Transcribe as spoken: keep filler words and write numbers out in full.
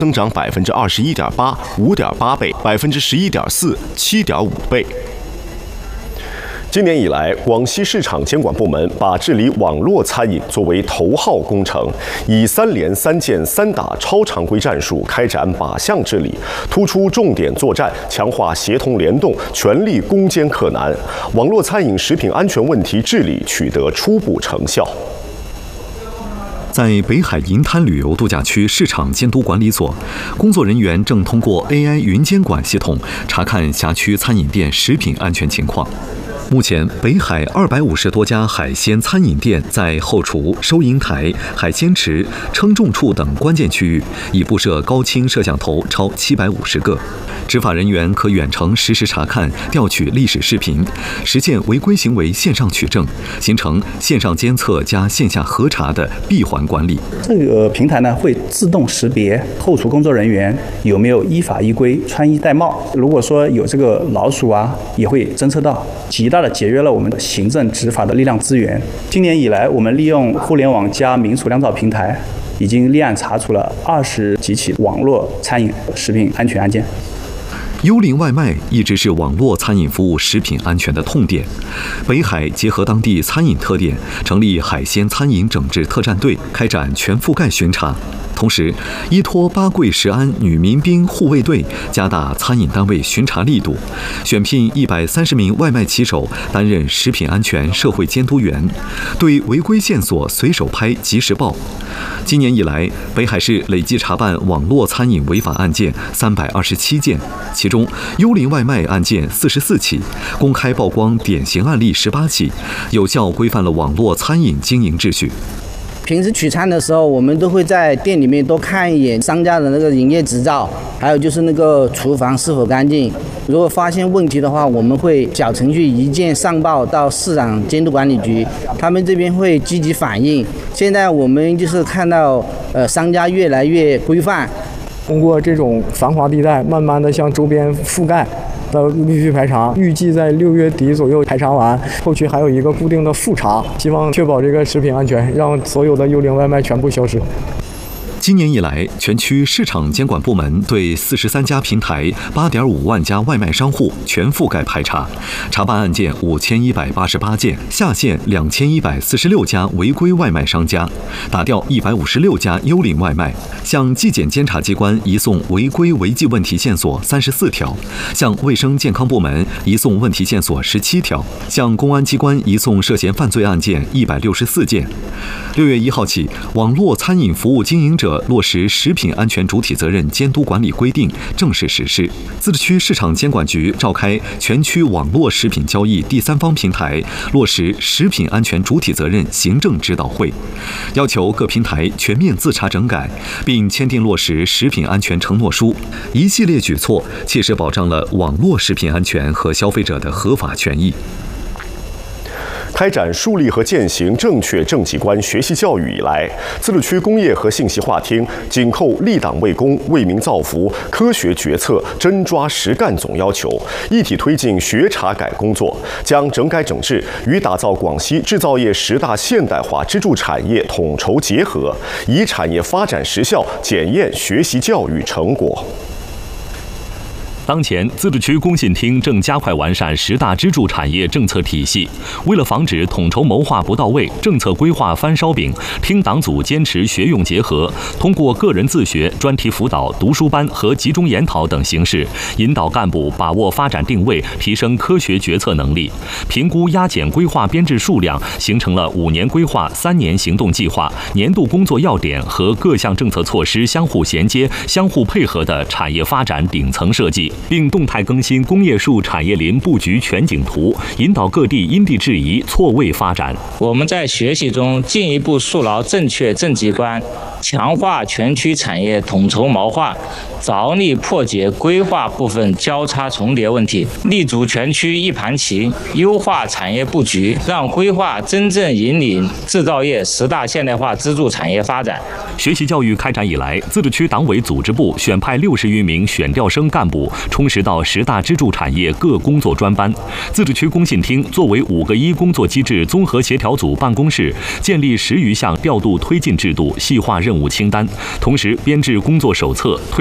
增长百分之二十一点八、五点八倍、百分之十一点四、七点五倍。今年以来，广西市场监管部门把治理网络餐饮作为头号工程，以三联三建三打超常规战术开展靶向治理，突出重点作战，强化协同联动，全力攻坚克难，网络餐饮食品安全问题治理取得初步成效。 在北海银滩旅游度假区市场监督管理所，工作人员正通过 A I 云监管系统查看辖区餐饮店食品安全情况。目前，北海二百五十多家海鲜餐饮店在后厨、收银台、海鲜池、称重处等关键区域已布设高清摄像头超七百五十个。执法人员可远程实时查看、调取历史视频，实现违规行为线上取证，形成线上监测加线下核查的闭环管理。 这个平台呢会自动识别后厨工作人员有没有依法依规穿衣戴帽，如果说有这个老鼠啊，也会侦测到，极大的节约了我们行政执法的力量资源。今年以来，我们利用互联网加民署量照平台，已经立案查处了二十几起网络餐饮食品安全案件。 幽灵外卖一直是网络餐饮服务食品安全的痛点。北海结合当地餐饮特点，成立海鲜餐饮整治特战队，开展全覆盖巡查。同时，依托八桂食安女民兵护卫队，加大餐饮单位巡查力度，选聘一百三十名外卖骑手担任食品安全社会监督员，对违规线索随手拍、及时报。今年以来，北海市累计查办网络餐饮违法案件三百二十七件，其中幽灵外卖案件四十四起，公开曝光典型案例十八起，有效规范了网络餐饮经营秩序。 平时取餐的时候，我们都会在店里面多看一眼商家的那个营业执照，还有就是那个厨房是否干净。如果发现问题的话，我们会小程序一键上报到市场监督管理局，他们这边会积极反映。现在我们就是看到，呃，商家越来越规范。 通过这种繁华地带，慢慢的向周边覆盖。的陆续排查，预计在六月底左右排查完，后续还有一个固定的复查，希望确保这个食品安全，让所有的幽灵外卖全部消失。 今年以来，全区市场监管部门对四十三家平台、八点五万家外卖商户全覆盖排查，查办案件五千一百八十八件，下线两千一百四十六家违规外卖商家，打掉一百五十六家幽灵外卖，向纪检监察机关移送违规违纪问题线索三十四条，向卫生健康部门移送问题线索十七条，向公安机关移送涉嫌犯罪案件一百六十四件。六月一号起，网络餐饮服务经营者落实食品安全主体责任监督管理规定正式实施。自治区市场监管局召开全区网络食品交易第三方平台落实食品安全主体责任行政指导会，要求各平台全面自查整改，并签订落实食品安全承诺书。一系列举措切实保障了网络食品安全和消费者的合法权益。 开展树立和践行正确政绩观学习教育以来，自治区工业和信息化厅紧扣立党为公、为民造福、科学决策、真抓实干总要求，一体推进学查改工作，将整改整治与打造广西制造业十大现代化支柱产业统筹结合，以产业发展实效检验学习教育成果。 当前，自治区工信厅正加快完善十大支柱产业政策体系。为了防止统筹谋划不到位、政策规划翻烧饼，厅党组坚持学用结合，通过个人自学、专题辅导、读书班和集中研讨等形式，引导干部把握发展定位，提升科学决策能力。评估压减规划编制数量，形成了五年规划、三年行动计划、年度工作要点和各项政策措施相互衔接、相互配合的产业发展顶层设计。并动态更新工业树产业林布局全景图，引导各地因地制宜、错位发展。 我们在学习中进一步树牢正确政绩观，强化全区产业统筹谋划， 着力破解规划部分交叉重叠问题，立足全区一盘棋，优化产业布局，让规划真正引领制造业十大现代化支柱产业发展。 学习教育开展以来，自治区党委组织部选派六十余名选调生干部，充实到十大支柱产业各工作专班。自治区工信厅作为五个一工作机制综合协调组办公室，建立十余项调度推进制度，细化任务清单，同时编制工作手册。